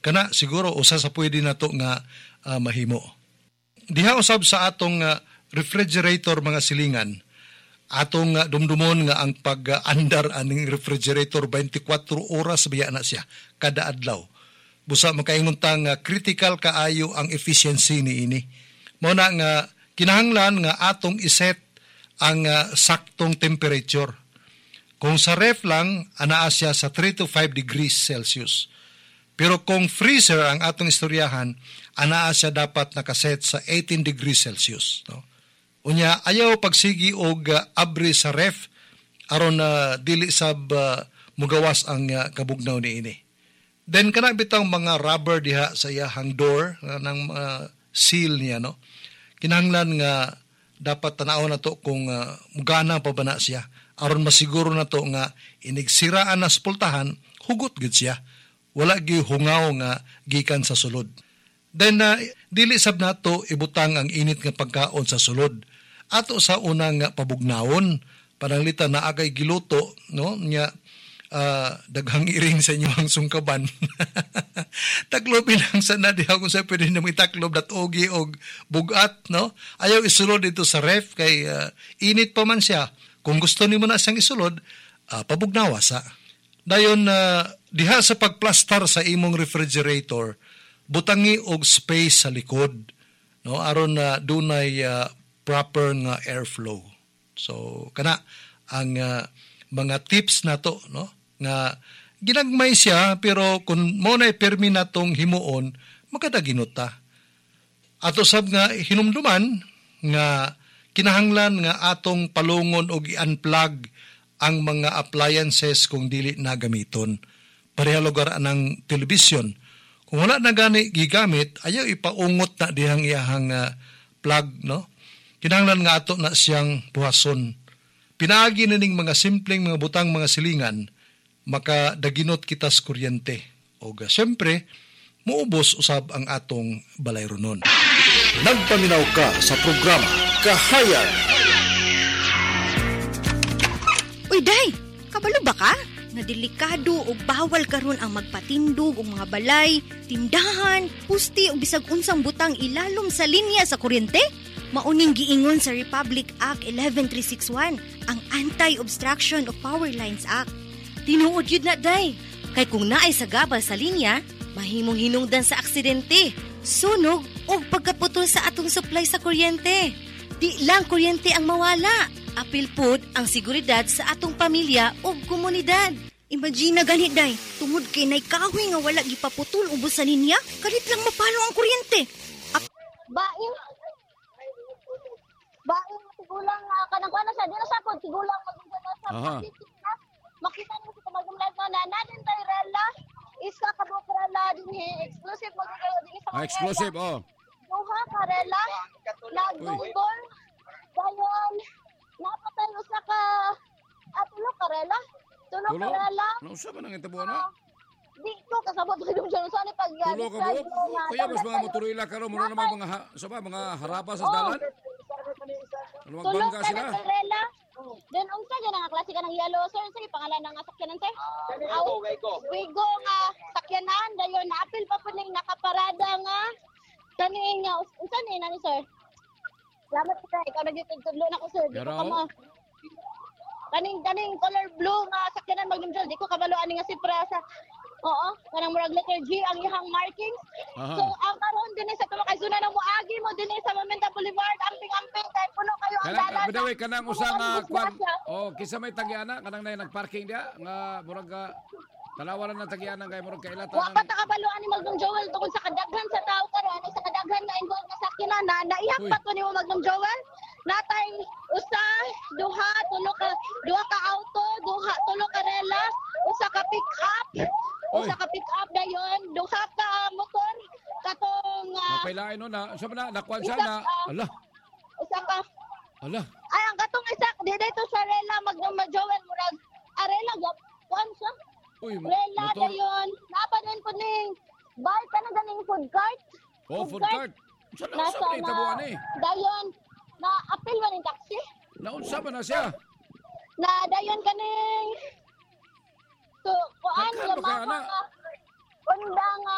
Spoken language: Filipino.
Kana siguro usa sa pwede nato nga mahimo. Diha usab sa atong refrigerator mga silingan, atong dumdumon nga ang pag-andar aning refrigerator 24 oras biya na siya kada adlaw. Busa makaingon ta nga critical kaayo ang efficiency niini. Mao na nga kinahanglan nga atong iset ang saktong temperature. Kung sa ref lang, anaa siya sa 3 to 5 degrees Celsius. Pero kung freezer ang atong istoryahan, anaa siya dapat nakaset sa 18 degrees Celsius. No? Unya, ayaw pagsigi og abri sa ref aron dili sab mugawas ang kabugnaw niini. Then kana bitang mga rubber diha sa iyahang door ng seal niya, no? Kinahanglan nga dapat tanaw na to kung mugana pa ba na siya aron masiguro na to nga inigsiraan na spultahan, hugot gid siya. Wala gi hungaw nga gikan sa sulod. Then dili sab nato ibutang ang init nga pagkaon sa sulod. Ato sa unang pabugnawon, pananglitan na agay giluto, no? Nya daghang iring sa inyong sungkaban. Taklobin lang sa nadiha kung sa pwede na itaklob dat ogi og bugat, no? Ayaw isulod dito sa ref kay init pa man siya. Kung gusto nimo na siyang isulod, pabugnawa sa. Dayon diha sa pagplastar sa imong refrigerator, butangi og space sa likod, no? Aron na dunay proper nga airflow. So kana ang mga tips nato, no? Nga ginagmay siya pero kung mo na permi natong himuon, makadaginot ta. Ato sab nga hinumduman nga kinahanglan nga atong palungon og i-unplug ang mga appliances kung dili na gamiton. Pareha lugar anang television. Kung wala na gani gigamit, ayaw ipaungot na dihang iyahang plug, no? Kinahanglan nga ato na siyang buhason. Pinaagi na ning mga simpleng mga butang mga silingan, makadaginot kita sa kuryente. O siyempre, muubos usab ang atong balayronon. Nagpaminaw ka sa programa Kahayan. Uy, day! Kabalo ba ka? Nadelikado o bawal karon ang magpatindog o mga balay, tindahan, pusti o bisag unsang butang ilalom sa linya sa kuryente? Mauning giingon sa Republic Act 11361, ang Anti-Obstruction of Power Lines Act. Tinuod yun na, day. Kay kung naay sagabal sa linya, mahimong hinungdan sa aksidente, sunog o pagkaputol sa atong supply sa kuryente. Di lang kuryente ang mawala. Apil pod ang seguridad sa atong pamilya o komunidad. Imagine na ganit, day. Tungod kay nay kahoy nga wala gipaputol ubos sa linya, kalit lang mapalo ang kuryente. Baing tigulang kanang kuan sa dira sa pod tigulang magdala sa makita mo sa magdumlag na natin tayo rela isa ka mo rela dinhi exclusive magdala dinhi sa mga exclusive duha ka rela nagdunggol dayon napatay usa ka tulo ka rela no sa man ang itabuan na dito kasabot ko yung sa ni pag tulo ka mo kaya mas mga motorila karon mo na mga harapa sa dalan. Tulog ka na karela. Then unsa dyan ang klase ka ng yellow, sir? Sige, pangalan ng sakyanan, sir? Wigo nga sakyanan. Dayon, naapil pa po ning nakaparada nga. Kaning nga, unsa ni nani, sir? Salamat kita. Ikaw nagtutudlo na ko, sir. Di ko kamo. Kaning color blue nga sakyanan magdumdol. Di ko kabalo ani nga si Prasa. Oo, kanang murag letter G ang ihang markings. So, ang karon din sa tumakay suna ng muagi mo din sa Mamenta Boulevard, amping-amping kay puno kayo ang dalan. Badawi kanang usang kwan. Kisa may tagiana kanang nay nagparking dia nga murag talawalan ng tagiana kay murag kailatan. Wa pa ta kabaloan ni Magnum Joel tungod sa kadaghan sa tao karon, sa kadaghan nga involved nga sakyanan na naihap pa to ni Magnum Joel. Natay usa, duha ka auto, tulo ka rela, usa ka pick-up. Usa ka pick-up dayon, duha ka motor katong mapailain no na sa na nakwan sa na ala usa ka ay ang katong isa dito sa rela Magnum Joel murag arela gap kuan siya rela dayon napa din po ning bike kana ganing food cart food cart sa itabuan dayon na apil man ning taxi naunsa ba na siya na dayon kaning so kuan lamang undang